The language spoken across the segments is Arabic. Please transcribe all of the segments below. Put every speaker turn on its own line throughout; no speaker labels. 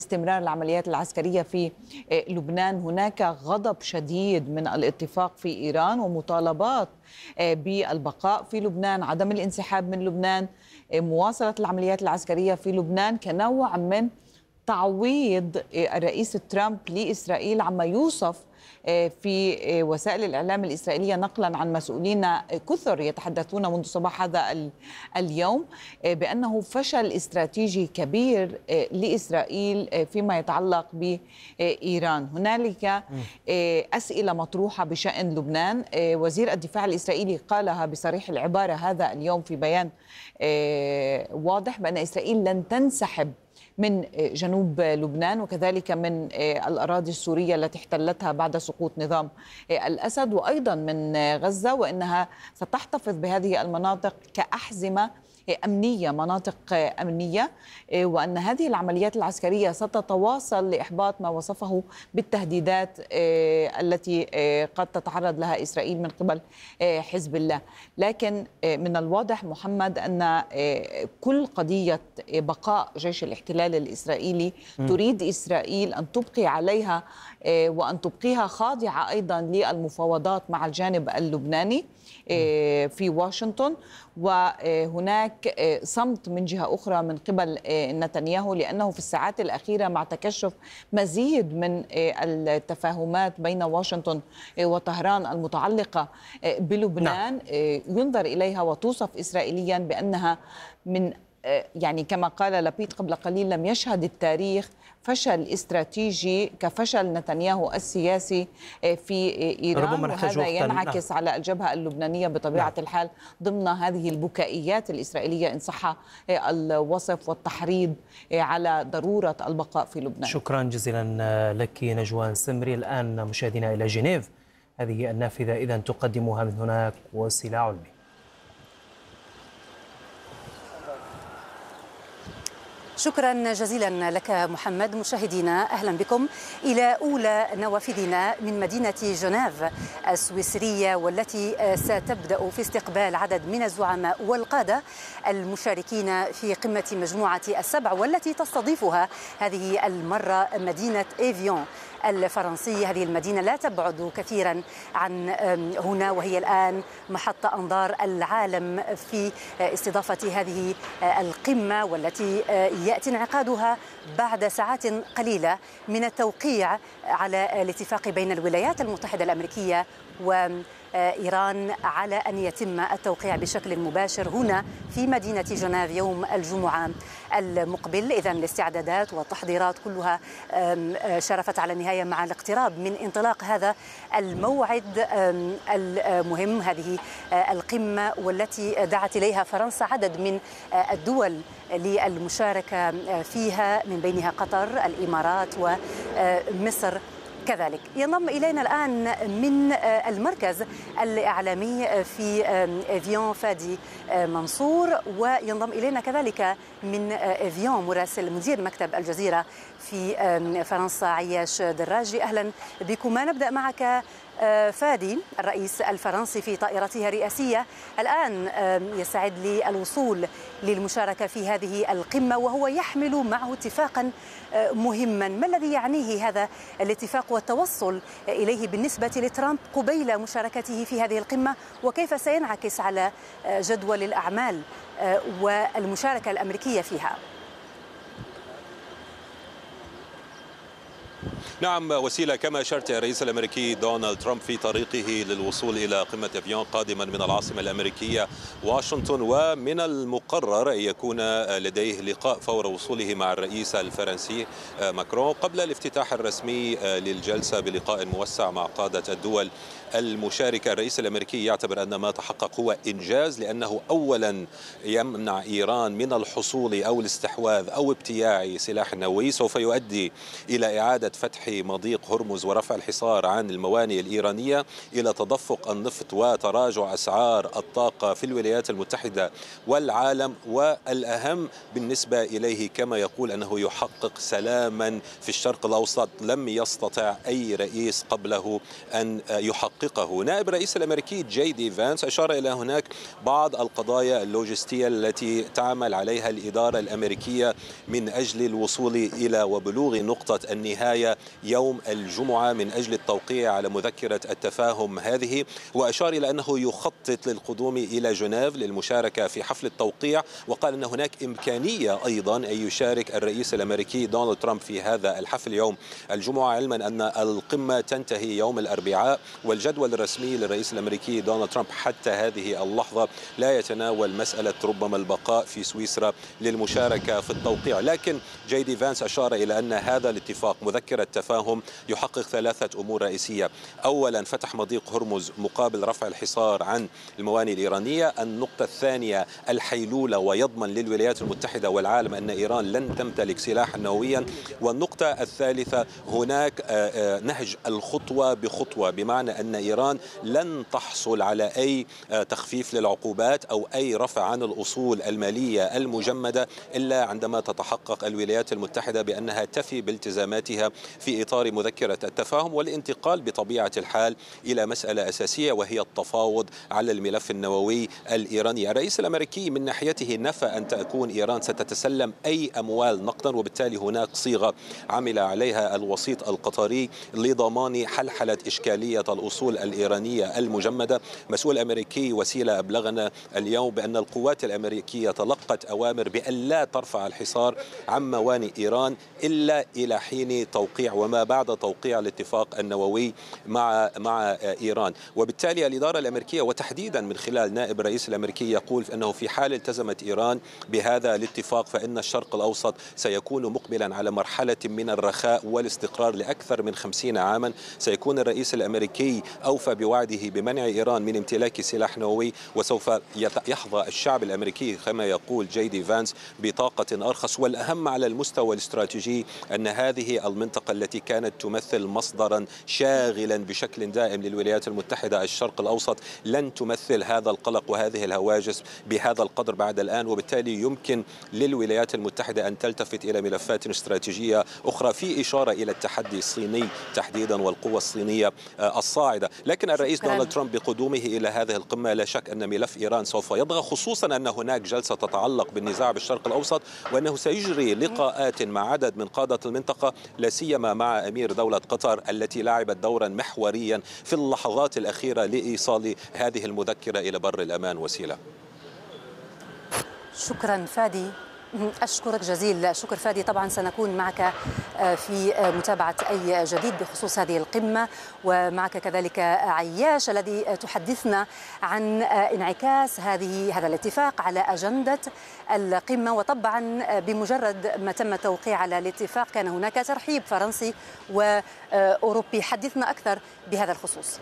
استمرار العمليات العسكرية في لبنان. هناك غضب شديد من الاتفاق في إيران ومطالبات بالبقاء في لبنان، عدم الانسحاب من لبنان، مواصلة العمليات العسكرية في لبنان كنوع من تعويض الرئيس ترامب لإسرائيل عما يوصف في وسائل الإعلام الإسرائيلية نقلا عن مسؤولين كثر يتحدثون منذ صباح هذا اليوم بأنه فشل استراتيجي كبير لإسرائيل فيما يتعلق بإيران. هنالك أسئلة مطروحة بشأن لبنان. وزير الدفاع الإسرائيلي قالها بصريح العبارة هذا اليوم في بيان واضح بأن إسرائيل لن تنسحب من جنوب لبنان وكذلك من الأراضي السورية التي احتلتها بعد سقوط نظام الأسد، وأيضا من غزة، وأنها ستحتفظ بهذه المناطق كأحزمة أمنية، مناطق أمنية، وأن هذه العمليات العسكرية ستتواصل لإحباط ما وصفه بالتهديدات التي قد تتعرض لها إسرائيل من قبل حزب الله. لكن من الواضح محمد أن كل قضية بقاء جيش الاحتلال الإسرائيلي تريد إسرائيل أن تبقي عليها وأن تبقيها خاضعة أيضا للمفاوضات مع الجانب اللبناني في واشنطن. وهناك صمت من جهة أخرى من قبل نتنياهو، لأنه في الساعات الأخيرة مع تكشف مزيد من التفاهمات بين واشنطن وطهران المتعلقة بلبنان ينظر إليها وتوصف إسرائيليا بأنها من يعني كما قال لابيد قبل قليل لم يشهد التاريخ فشل استراتيجي كفشل نتنياهو السياسي في إيران، وهذا ينعكس على الجبهة اللبنانية بطبيعة الحال ضمن هذه البكائيات الإسرائيلية إن صح الوصف والتحريض على ضرورة البقاء في لبنان.
شكرا جزيلا لك نجوان سمري. الآن مشاهدينا إلى جنيف، هذه النافذة إذن تقدمها من هناك وسيلة علمي.
شكرا جزيلا لك محمد. مشاهدينا أهلا بكم إلى أولى نوافذنا من مدينة جنيف السويسرية، والتي ستبدأ في استقبال عدد من الزعماء والقادة المشاركين في قمة مجموعة السبع، والتي تستضيفها هذه المرة مدينة إيفيون الفرنسية. هذه المدينة لا تبعد كثيرا عن هنا، وهي الآن محط أنظار العالم في استضافة هذه القمة، والتي يأتي انعقادها بعد ساعات قليلة من التوقيع على الاتفاق بين الولايات المتحدة الأمريكية وإيران على أن يتم التوقيع بشكل مباشر هنا في مدينة جنيف يوم الجمعة المقبل. إذن الاستعدادات والتحضيرات كلها شرفت على النهاية مع الاقتراب من انطلاق هذا الموعد المهم، هذه القمة والتي دعت إليها فرنسا عدد من الدول للمشاركة فيها، من بينها قطر، الإمارات ومصر كذلك. ينضم إلينا الآن من المركز الإعلامي في إيفيون فادي منصور، وينضم إلينا كذلك من إيفيون مراسل مدير مكتب الجزيرة في فرنسا عياش دراجي. أهلا بكما. نبدأ معك فادي. الرئيس الفرنسي في طائرته الرئاسية الآن يستعد للوصول للمشاركة في هذه القمة، وهو يحمل معه اتفاقا مهما. ما الذي يعنيه هذا الاتفاق والتوصل إليه بالنسبة لترامب قبيل مشاركته في هذه القمة، وكيف سينعكس على جدول الأعمال والمشاركة الأمريكية فيها؟
نعم وسيلة، كما أشرت الرئيس الأمريكي دونالد ترامب في طريقه للوصول إلى قمة إيفيون قادما من العاصمة الأمريكية واشنطن، ومن المقرر أن يكون لديه لقاء فور وصوله مع الرئيس الفرنسي ماكرون قبل الافتتاح الرسمي للجلسة بلقاء موسع مع قادة الدول المشاركة. الرئيس الأمريكي يعتبر أن ما تحقق هو إنجاز، لأنه أولا يمنع إيران من الحصول أو الاستحواذ أو ابتياع سلاح نووي سوف يؤدي إلى إعادة فتح مضيق هرمز ورفع الحصار عن الموانئ الإيرانية إلى تدفق النفط وتراجع أسعار الطاقة في الولايات المتحدة والعالم، والأهم بالنسبة إليه كما يقول أنه يحقق سلاما في الشرق الأوسط لم يستطع أي رئيس قبله أن يحققه. نائب الرئيس الأمريكي جي دي فانس أشار إلى هناك بعض القضايا اللوجستية التي تعمل عليها الإدارة الأمريكية من أجل الوصول إلى وبلوغ نقطة النهاية يوم الجمعة من أجل التوقيع على مذكرة التفاهم هذه، وأشار إلى أنه يخطط للقدوم إلى جنيف للمشاركة في حفل التوقيع، وقال أن هناك إمكانية أيضا أن يشارك الرئيس الأمريكي دونالد ترامب في هذا الحفل يوم الجمعة، علما أن القمة تنتهي يوم الأربعاء، والجدول الرسمي للرئيس الأمريكي دونالد ترامب حتى هذه اللحظة لا يتناول مسألة ربما البقاء في سويسرا للمشاركة في التوقيع. لكن جي دي فانس أشار إلى أن هذا الاتفاق مذكرة تفاهم يحقق ثلاثة أمور رئيسية. أولا فتح مضيق هرمز مقابل رفع الحصار عن الموانئ الإيرانية. النقطة الثانية الحيلولة ويضمن للولايات المتحدة والعالم أن إيران لن تمتلك سلاحا نوويا. والنقطة الثالثة هناك نهج الخطوة بخطوة، بمعنى أن إيران لن تحصل على أي تخفيف للعقوبات أو أي رفع عن الأصول المالية المجمدة إلا عندما تتحقق الولايات المتحدة بأنها تفي بالتزاماتها في إطار مذكرة التفاهم والانتقال بطبيعة الحال إلى مسألة أساسية وهي التفاوض على الملف النووي الإيراني. الرئيس الأمريكي من ناحيته نفى أن تكون إيران ستتسلم أي أموال نقدا، وبالتالي هناك صيغة عمل عليها الوسيط القطري لضمان حلحلة إشكالية الأصول الإيرانية المجمدة. مسؤول أمريكي وسيلة أبلغنا اليوم بأن القوات الأمريكية تلقت أوامر بأن لا ترفع الحصار عن موانئ إيران إلا إلى حين توقيع وما بعد توقيع الاتفاق النووي مع إيران. وبالتالي الإدارة الأمريكية وتحديدا من خلال نائب الرئيس الأمريكي يقول أنه في حال التزمت إيران بهذا الاتفاق فإن الشرق الأوسط سيكون مقبلا على مرحلة من الرخاء والاستقرار لأكثر من 50 عاما. سيكون الرئيس الأمريكي أوفى بوعده بمنع إيران من امتلاك سلاح نووي، وسوف يحظى الشعب الأمريكي كما يقول جي دي فانس بطاقة أرخص. والأهم على المستوى الاستراتيجي أن هذه المنطقة التي كانت تمثل مصدرا شاغلا بشكل دائم للولايات المتحدة الشرق الأوسط لن تمثل هذا القلق وهذه الهواجس بهذا القدر بعد الآن، وبالتالي يمكن للولايات المتحدة أن تلتفت إلى ملفات استراتيجية أخرى في إشارة إلى التحدي الصيني تحديدا والقوة الصينية الصاعدة. لكن الرئيس دونالد ترامب بقدومه إلى هذه القمة لا شك أن ملف إيران سوف يضغط، خصوصا أن هناك جلسة تتعلق بالنزاع بالشرق الأوسط، وأنه سيجري لقاءات مع عدد من قادة المنطقة لا سيما مع أمير دولة قطر التي لعبت دورا محوريا في اللحظات الأخيرة لإيصال هذه المذكرة إلى بر الأمان. وسيلة.
شكرا فادي، أشكرك جزيل الشكر فادي. طبعا سنكون معك في متابعة أي جديد بخصوص هذه القمة، ومعك كذلك عياش الذي تحدثنا عن انعكاس هذا الاتفاق على أجندة القمة. وطبعا بمجرد ما تم التوقيع على الاتفاق كان هناك ترحيب فرنسي وأوروبي. حدثنا أكثر بهذا الخصوص.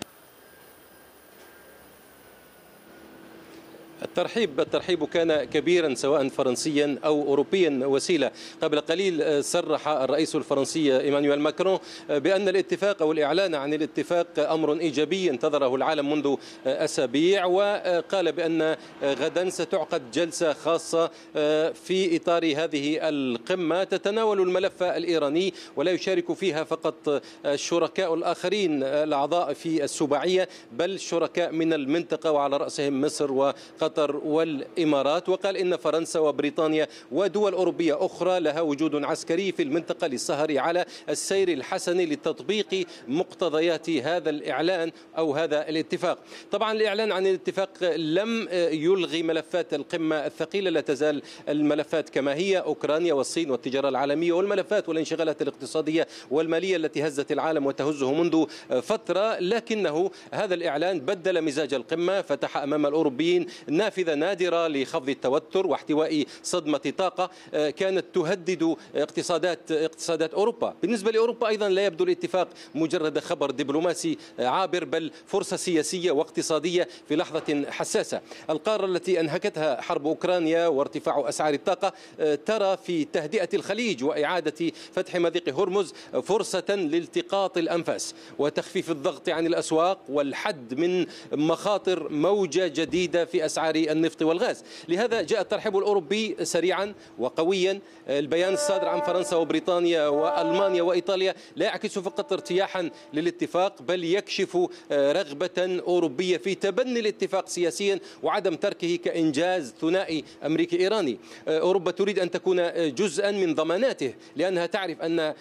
الترحيب كان كبيرا سواء فرنسيا أو أوروبيا. وسيلة، قبل قليل صرح الرئيس الفرنسي إيمانويل ماكرون بأن الاتفاق أو الإعلان عن الاتفاق أمر إيجابي انتظره العالم منذ أسابيع، وقال بأن غدا ستعقد جلسة خاصة في إطار هذه القمة تتناول الملف الإيراني، ولا يشارك فيها فقط الشركاء الآخرين الأعضاء في السباعية بل شركاء من المنطقة وعلى رأسهم مصر وقطر والإمارات. وقال إن فرنسا وبريطانيا ودول أوروبية أخرى لها وجود عسكري في المنطقة للسهر على السير الحسن لتطبيق مقتضيات هذا الإعلان أو هذا الاتفاق. طبعا الإعلان عن الاتفاق لم يلغي ملفات القمة الثقيلة، لا تزال الملفات كما هي، أوكرانيا والصين والتجارة العالمية والملفات والانشغالات الاقتصادية والمالية التي هزت العالم وتهزه منذ فترة. لكنه هذا الإعلان بدل مزاج القمة، فتح أمام الأوروبيين نافذة نادرة لخفض التوتر واحتواء صدمة طاقة كانت تهدد اقتصادات أوروبا. بالنسبة لأوروبا أيضا لا يبدو الاتفاق مجرد خبر دبلوماسي عابر، بل فرصة سياسية واقتصادية في لحظة حساسة. القارة التي أنهكتها حرب أوكرانيا وارتفاع أسعار الطاقة ترى في تهدئة الخليج وإعادة فتح مضيق هرمز فرصة لالتقاط الأنفاس وتخفيف الضغط عن الأسواق والحد من مخاطر موجة جديدة في أسعار النفط والغاز. لهذا جاء الترحيب الأوروبي سريعا وقويا. البيان الصادر عن فرنسا وبريطانيا وألمانيا وإيطاليا لا يعكس فقط ارتياحا للاتفاق، بل يكشف رغبة أوروبية في تبني الاتفاق سياسيا وعدم تركه كإنجاز ثنائي أمريكي إيراني. أوروبا تريد أن تكون جزءا من ضماناته، لأنها تعرف أن